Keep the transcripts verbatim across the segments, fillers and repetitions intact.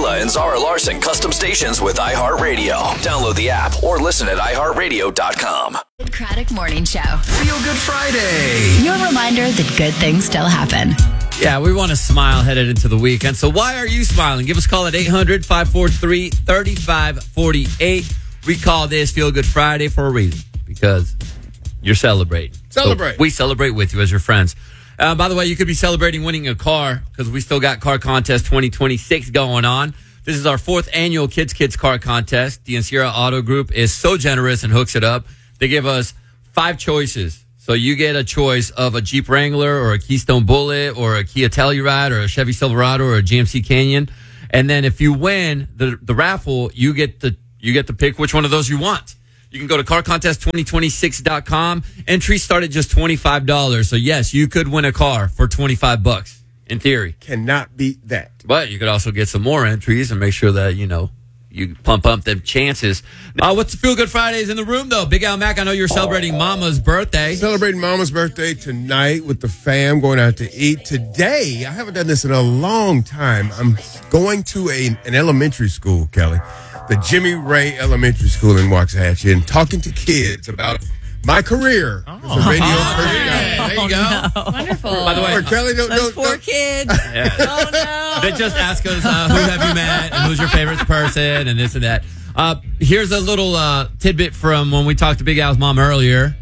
Priscilla and Zara Larson custom stations with iHeartRadio. Download the app or listen at i heart radio dot com. Craddock Morning Show. Feel Good Friday. Your reminder that good things still happen. Yeah, we want to smile headed into the weekend. So why are you smiling? Give us a call at eight hundred, five four three, three five four eight. We call this Feel Good Friday for a reason, because you're celebrating. Celebrate. So we celebrate with you as your friends. Uh, by the way, you could be celebrating winning a car, because we still got Car Contest twenty twenty-six going on. This is our fourth annual Kids Kids Car Contest. The Sierra Auto Group is so generous and hooks it up. They give us five choices. So you get a choice of a Jeep Wrangler or a Keystone Bullet or a Kia Telluride or a Chevy Silverado or a G M C Canyon. And then if you win the the raffle, you get to, you get to pick which one of those you want. You can go to car contest twenty twenty-six dot com. Entries start at just twenty-five dollars. So, yes, you could win a car for twenty-five bucks, in theory. Cannot beat that. But you could also get some more entries and make sure that, you know, you pump up them chances. Uh, what's the Feel Good Fridays in the room, though? Big Al Mac, I know you're celebrating Mama's birthday. Celebrating Mama's birthday tonight with the fam, going out to eat. Today, I haven't done this in a long time. I'm going to a, an elementary school, Kelly. The Jimmy Ray Elementary School in Waxahachie, and talking to kids about my career oh. as a radio oh, personality. There you go. No. Wonderful. By the way, or Kelly, no, those no, poor no. kids. Yeah. Oh, no. They just ask us, uh, who have you met, and who's your favorite person, and this and that. Uh, here's a little uh, tidbit from when we talked to Big Al's mom earlier.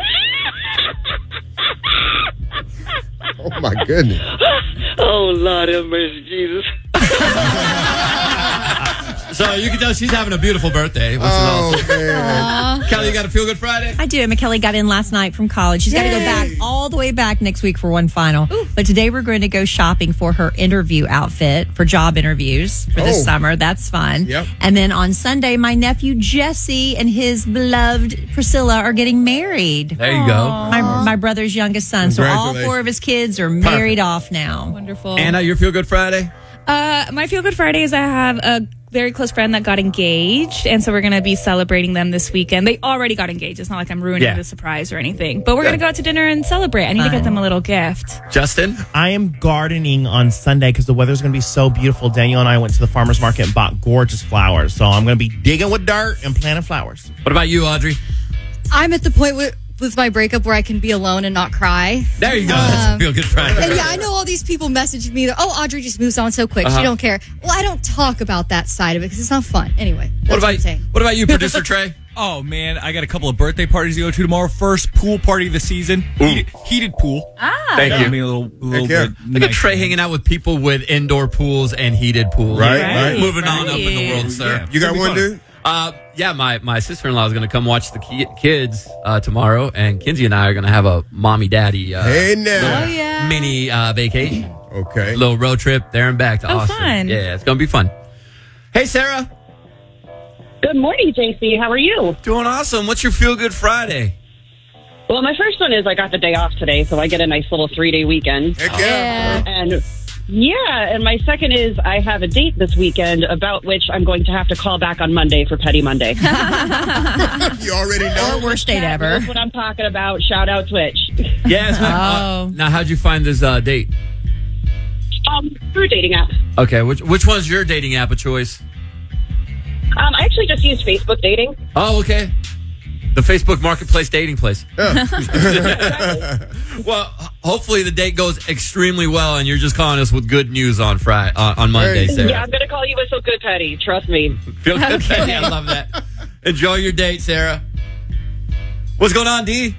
Oh, my goodness. Oh, Lord have mercy, Jesus. So you can tell she's having a beautiful birthday. Which Oh, is awesome. man. Kelly, you got a Feel Good Friday? I do. Emma Kelly got in last night from college. She's got to go back all the way back next week for one final. Ooh. But today we're going to go shopping for her interview outfit for job interviews for this Oh. summer. That's fun. Yep. And then on Sunday, my nephew Jesse and his beloved Priscilla are getting married. There you go. My, my brother's youngest son. So all Congratulations. four of his kids are married off now. Wonderful. Anna, your Feel Good Friday? Uh, my Feel Good Friday is I have a very close friend that got engaged, and so we're going to be celebrating them this weekend. They already got engaged. It's not like I'm ruining Yeah. the surprise or anything, but we're Good. going to go out to dinner and celebrate. I need to Fun. get them a little gift. Justin? I am gardening on Sunday because the weather's going to be so beautiful. Daniel and I went to the farmer's market and bought gorgeous flowers. So I'm going to be digging with dirt and planting flowers. What about you, Audrey? I'm at the point with, with my breakup where I can be alone and not cry. There you go. That's a Feel Good Friday. And yeah, I know all these people message me that, oh, Audrey just moves on so quick. Uh-huh. She don't care. Well, I don't talk about that side of it because it's not fun. Anyway, that's What what, I'm about, saying. what about you, Producer Trey? Oh, man, I got a couple of birthday parties to go to tomorrow. First pool party of the season. Heated, heated pool. Ah. Thank That'll you. be a little, a little care. bit Look at nice. Trey hanging out with people with indoor pools and heated pools. Right, right. Moving on up in the Right. world, sir. Yeah. You got It'll be one, fun. dude? Uh, yeah, my, my sister-in-law is going to come watch the ki- kids uh, tomorrow, and Kinsey and I are going to have a mommy-daddy uh, Hey, now. Oh, yeah. mini uh, vacation. Okay. Little road trip there and back to Oh, Austin. fun. Yeah, it's going to be fun. Hey, Sarah. Good morning, J C. How are you? Doing awesome. What's your Feel Good Friday? Well, my first one is I got the day off today, so I get a nice little three-day weekend. Heck yeah. And yeah, and my second is I have a date this weekend about which I'm going to have to call back on Monday for Petty Monday. You already know. Or worst date ever. That's what I'm talking about. Shout out Twitch. Yes. Oh. Uh, now, how'd you find this uh, date? Um, through a dating app. Okay, which which one's your dating app of choice? Um, I actually just use Facebook dating. Oh, okay. The Facebook Marketplace dating place. Yeah. Well, hopefully the date goes extremely well, and you're just calling us with good news on Friday, uh, on Monday, Hey. Sarah. Yeah, I'm going to call you with some good Petty. Trust me. Feel good, Petty. I love that. Enjoy your date, Sarah. What's going on, Dee?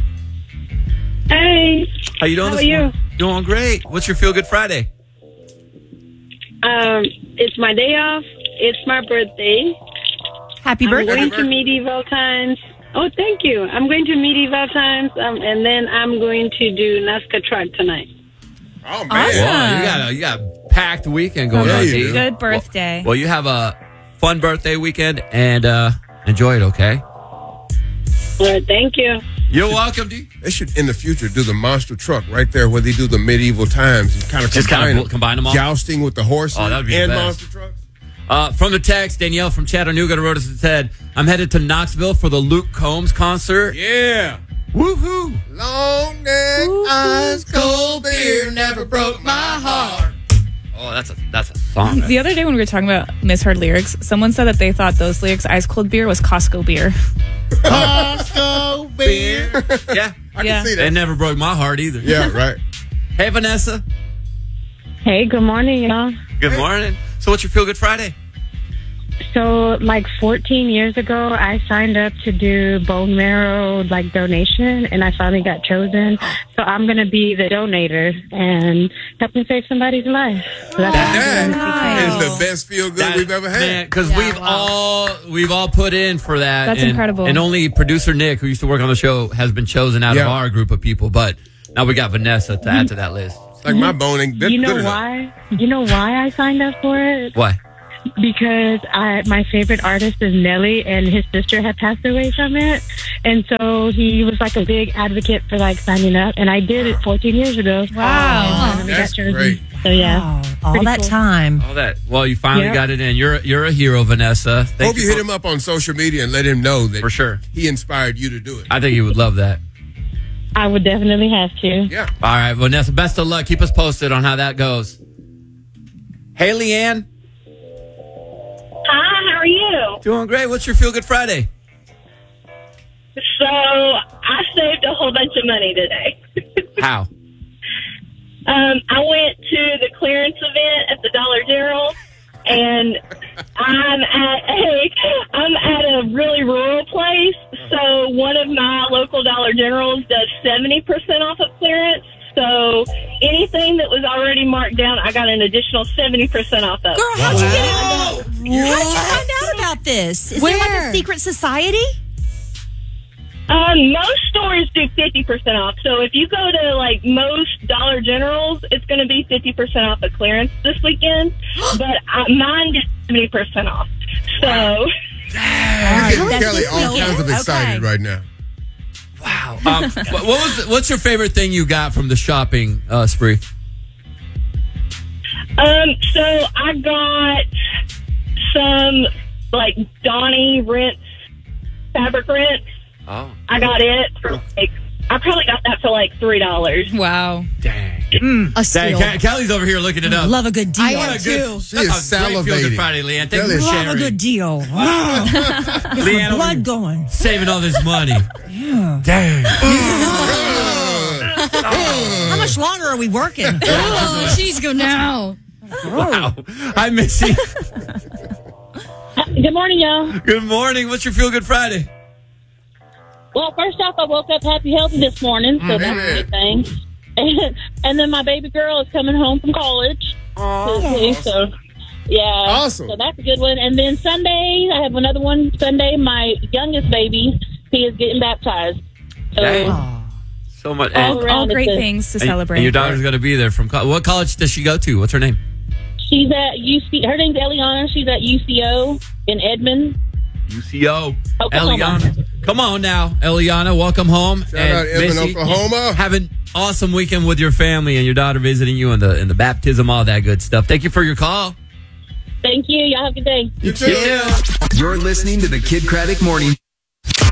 Hey. How you doing? How this are you? morning? Doing great. What's your Feel Good Friday? Um, it's my day off. It's my birthday. Happy I'm birthday. going to Medieval Times. Oh, thank you. I'm going to Medieval Times, um, and then I'm going to do NASCAR track tonight. Oh, man. Awesome. Well, you got a you got a packed weekend going Yeah, on, you Dee. do. Good birthday. Well, you have a fun birthday weekend, and uh, enjoy it, okay? Well, thank you. You're welcome, Dee. They should, in the future, do the monster truck right there where they do the medieval times. And kind of Just combine, kind of combine them all? Jousting with the horses Oh, that would be and the best. monster trucks. Uh, from the text, Danielle from Chattanooga wrote us and said, I'm headed to Knoxville for the Luke Combs concert. Yeah. Woohoo! Long neck, eyes, cold beer, never broke my heart. Oh, that's a that's a song. The other day when we were talking about misheard lyrics, someone said that they thought those lyrics, Ice Cold Beer, was Costco beer. Costco beer. Yeah. I Yeah. can see that. It never broke my heart either. Yeah, right. Hey, Vanessa. Hey, good morning, y'all. Good morning. So what's your Feel Good Friday? So, like fourteen years ago, I signed up to do bone marrow like donation, and I finally got chosen. So I'm gonna be the donator and helping save somebody's life. So that's That Nice. is the best feel good That- we've ever had. Man, because Yeah, we've wow. all we've all put in for that. That's and, incredible. And only producer Nick, who used to work on the show, has been chosen out Yeah. of our group of people. But now we got Vanessa to add to that list. It's like my boning. you know why? You know why I signed up for it? Why? Because I, my favorite artist is Nelly, and his sister had passed away from it, and so he was like a big advocate for like signing up, and I did it fourteen years ago. Wow. And I That's got chosen. great. So yeah, Wow, all Pretty that cool. time. All that. Well, you finally Yeah. got it in. You're you're a hero, Vanessa. Thank Hope you hit for, him up on social media and let him know that for sure. he inspired you to do it. I think you would love that. I would definitely have to. Yeah. All right, Vanessa. Best of luck. Keep us posted on how that goes. Hey, Leanne. Hi, how are you? Doing great. What's your Feel Good Friday? So, I saved a whole bunch of money today. How? Um, I went to the clearance event at the Dollar General, and I'm at a I'm at a really rural place. So one of my local Dollar Generals does seventy percent off of clearance. So anything that was already marked down, I got an additional seventy percent off of. Girl, how'd you get out? How'd you find out about this? Is there like Where? a secret society? Um, most stores do fifty percent off. So if you go to like most Dollar Generals, it's going to be fifty percent off of clearance this weekend. But uh, mine is seventy percent off. So You're getting that's Kelly this all weekend? kinds of excited Okay. right now. Wow. Um, what what was what's your favorite thing you got from the shopping uh, spree? Um, so I got some like Donnie rinse, fabric rinse. Oh, I got it for like, I probably got that for like three dollars. Wow. dang. A Dang, steal. Ke- Kelly's over here looking it up. Love a good deal. I What am a good, too. She that's is a great Feel Good salivating. Friday, Leanne. Thank Kelly you for is- Love a sharing. good deal. Get Leanne some over blood here going. saving all this money. Dang. How much longer are we working? Oh, she's good now. Wow. Hi, Missy. Good morning, y'all. Good morning. What's your Feel Good Friday? Well, first off, I woke up happy, healthy this morning, so that's a good thing. And, and then my baby girl is coming home from college. Oh, So, yeah. Awesome. So that's a good one. And then Sunday, I have another one. Sunday, my youngest baby, he is getting baptized. So, Dang. So much. All And, All around great it's a- things to and- celebrate. and your daughter's going to be there from co- what college does she go to? What's her name? she's at U C. Her name's Eliana. She's at U C O in Edmond. U C O. Oklahoma. Eliana. Come on now, Eliana. Welcome home. Shout out Edmond, Missy, Oklahoma. Have an awesome weekend with your family and your daughter visiting you and the and the baptism, all that good stuff. Thank you for your call. Thank you. Y'all have a good day. You too. You're listening to the Kid Craddock Morning